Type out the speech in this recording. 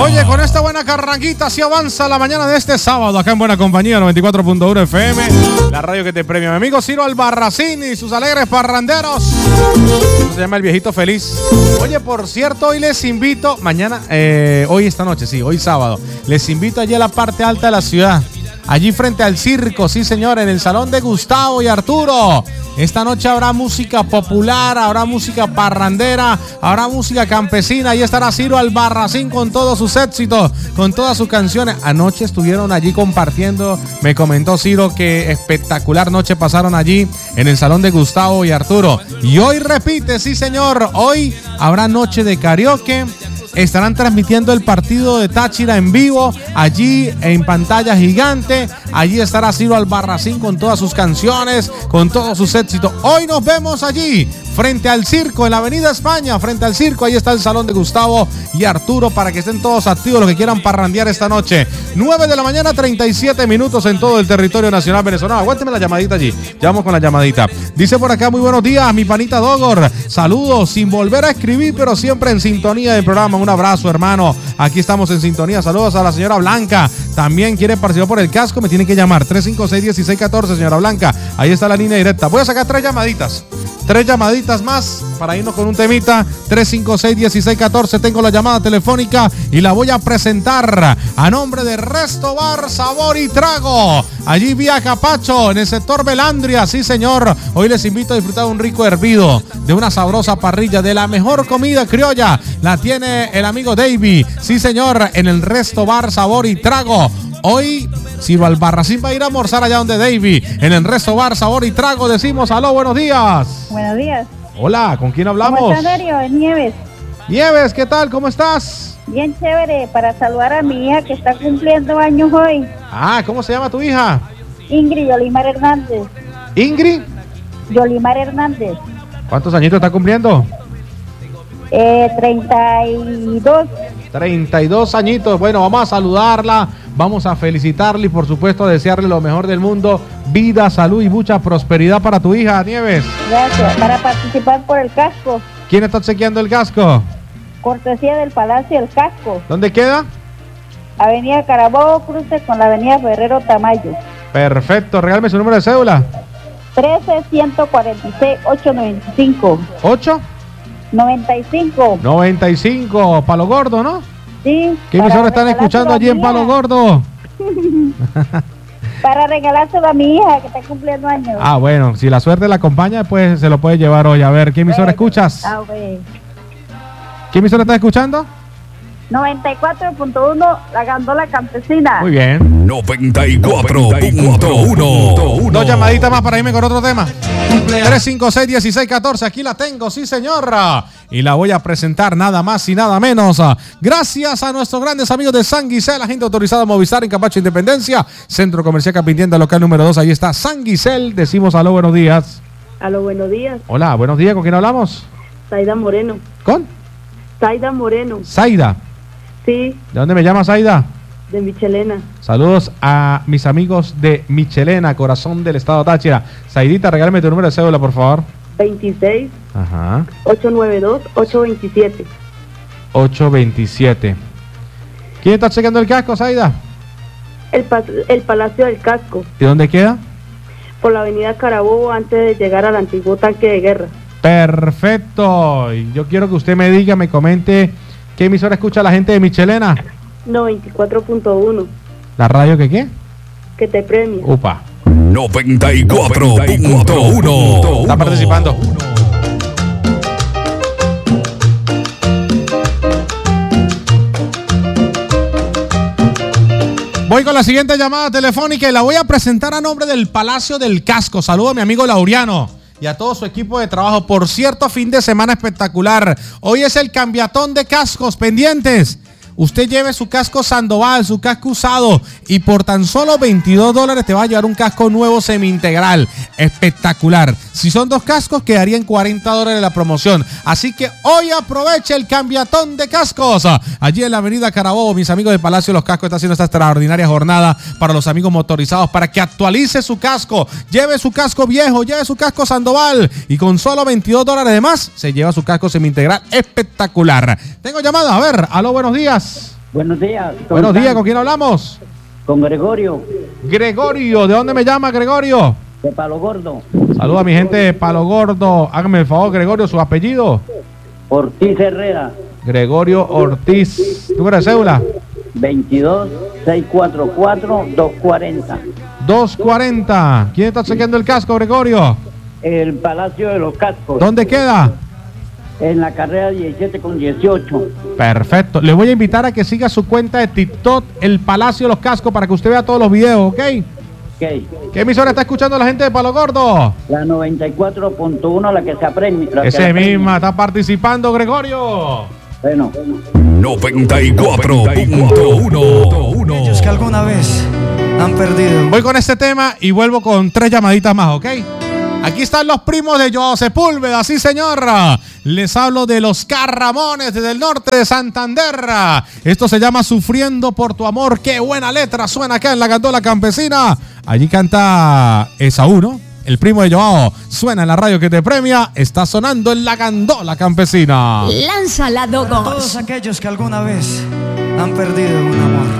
Oye, con esta buena carranquita así avanza la mañana de este sábado acá en Buena Compañía 94.1 FM, la radio que te premia. Mi amigo Ciro Albarracín y sus alegres parranderos. Se llama El Viejito Feliz. Oye, por cierto, hoy les invito, mañana, hoy esta noche, sí, hoy sábado, les invito allí a la parte alta de la ciudad. Allí frente al circo, sí señor, en el salón de Gustavo y Arturo. Esta noche habrá música popular, habrá música parrandera, habrá música campesina. Ahí estará Ciro Albarracín con todos sus éxitos, con todas sus canciones. Anoche estuvieron allí compartiendo, me comentó Ciro que espectacular noche pasaron allí en el salón de Gustavo y Arturo. Y hoy repite, sí señor, hoy habrá noche de karaoke. Estarán transmitiendo el partido de Táchira en vivo, allí en pantalla gigante. Allí estará Ciro Albarracín con todas sus canciones, con todos sus éxitos. Hoy nos vemos allí, frente al circo, en la Avenida España, frente al circo. Ahí está el salón de Gustavo y Arturo para que estén todos activos los que quieran parrandear esta noche. 9 de la mañana, 37 minutos en todo el territorio nacional venezolano. Aguánteme la llamadita allí. Ya vamos con la llamadita. Dice por acá, muy buenos días, mi panita Dogor. Saludos, sin volver a escribir, pero siempre en sintonía del programa. Un abrazo, hermano. Aquí estamos en sintonía. Saludos a la señora Blanca. También quiere participar por el casco. Me tiene que llamar. 356-1614, señora Blanca. Ahí está la línea directa. Voy a sacar 3 llamaditas. 3 llamaditas más para irnos con un temita. 356-1614. Tengo la llamada telefónica y la voy a presentar a nombre de Resto Bar, Sabor y Trago. Allí vía Capacho, en el sector Belandria. Sí, señor. Hoy les invito a disfrutar de un rico hervido, de una sabrosa parrilla, de la mejor comida criolla. La tiene el amigo Davey. Sí, señor, en el Resto Bar, Sabor y Trago. Hoy Ciro Albarracín va a ir a almorzar allá donde Davey, en el Resto Bar, Sabor y Trago. Decimos aló, buenos días. Buenos días. Hola, ¿con quién hablamos? ¿Cómo estás, Darío? Nieves. Nieves, ¿qué tal? ¿Cómo estás? Bien chévere, para saludar a mi hija que está cumpliendo años hoy. Ah, ¿cómo se llama tu hija? Ingrid Yolimar Hernández. ¿Ingrid? Yolimar Hernández. ¿Cuántos añitos está cumpliendo? 32. 32 añitos. Bueno, vamos a saludarla, vamos a felicitarla y por supuesto desearle lo mejor del mundo, vida, salud y mucha prosperidad para tu hija, Nieves. Gracias. Para participar por el casco. ¿Quién está chequeando el casco? Cortesía del Palacio del Casco. ¿Dónde queda? Avenida Carabobo, cruce con la Avenida Ferrero Tamayo. Perfecto, regálame su número de cédula. 13-146-895. ¿8? 95. 95, Palo Gordo, ¿no? Sí. ¿Qué emisora están escuchando allí en Palo Gordo? Para regalárselo a mi hija que está cumpliendo años. Ah, bueno, si la suerte la acompaña, pues se lo puede llevar hoy. A ver, ¿qué emisora escuchas? Ah, bueno. ¿Qué emisora estás escuchando? 94.1, La Gandola Campesina. Muy bien. 94.1. 2 llamaditas más para irme con otro tema. 356-1614, aquí la tengo, sí señora. Y la voy a presentar nada más y nada menos. Gracias a nuestros grandes amigos de San Guisel, agente autorizado Movistar en Capacho Independencia, Centro Comercial Capintienda Local número 2. Ahí está San Guisel. Decimos aló, buenos días. Aló, buenos días. Hola, buenos días. ¿Con quién hablamos? Zaida Moreno. ¿Con? Zaida Moreno. Zaida. Sí, ¿De dónde me llama Zaida? de Michelena. Saludos a mis amigos de Michelena, corazón del estado Táchira. Zaidita, regálame tu número de cédula, por favor. 26 Ajá. 892 827. 827. ¿Quién está checando el casco, Zaida? El Palacio del Casco, ¿Y dónde queda? por la avenida Carabobo, antes de llegar al antiguo tanque de guerra. Perfecto. Y yo quiero que usted me diga, me comente qué emisora escucha la gente de Michelena. 94.1, ¿La radio que qué? que te premia. Upa. 94.1. Está participando. Voy con la siguiente llamada telefónica y la voy a presentar a nombre del Palacio del Casco. Saludo a mi amigo Laureano y a todo su equipo de trabajo. Por cierto, fin de semana espectacular. Hoy es el cambiatón de cascos pendientes. Usted lleve su casco Sandoval, su casco usado, y por tan solo $22 te va a llevar un casco nuevo semi-integral. Espectacular. Si son 2 cascos, quedarían $40 la promoción. Así que hoy aproveche el cambiatón de cascos. Allí en la avenida Carabobo, mis amigos de Palacio de los Cascos están haciendo esta extraordinaria jornada para los amigos motorizados, para que actualice su casco. Lleve su casco viejo, lleve su casco Sandoval, y con solo $22 de más, se lleva su casco semi-integral espectacular. Tengo llamada, a ver, aló, buenos días. Buenos días. Buenos días, ¿con quién hablamos? Con Gregorio, Gregorio, ¿de dónde me llama Gregorio? de Palo Gordo. Saluda a mi gente de Palo Gordo. Hágame el favor, Gregorio, su apellido. Ortiz Herrera, Gregorio Ortiz. ¿Número de cédula? 22-644-240. 240. ¿Quién está chequeando el casco, Gregorio? El Palacio de los Cascos. ¿Dónde queda? En la carrera 17 con 18. Perfecto. Le voy a invitar a que siga su cuenta de TikTok, El Palacio de los Cascos, para que usted vea todos los videos, ¿ok? Ok. ¿Qué emisora está escuchando la gente de Palo Gordo? La 94.1, la que se aprende. Ese misma está participando, Gregorio. Bueno. 94.1. Aquellos que alguna vez han perdido. Voy con este tema y vuelvo con 3 llamaditas más, ¿ok? Aquí están los primos de Joao Sepúlveda, sí señora. Les hablo de los Carramones desde el norte de Santander. Esto se llama Sufriendo por tu amor. Qué buena letra suena acá en la Gandola Campesina. Allí canta Esaú, ¿no? El primo de Joao. Suena en la radio que te premia. Está sonando en la Gandola Campesina. Lánzala, Dogo. Todos aquellos que alguna vez han perdido un amor.